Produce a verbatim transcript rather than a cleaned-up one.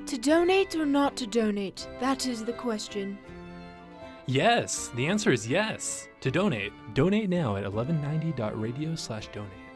To donate or not to donate? That is the question. Yes, the answer is yes. To donate, donate now at eleven ninety dot radio slash donate.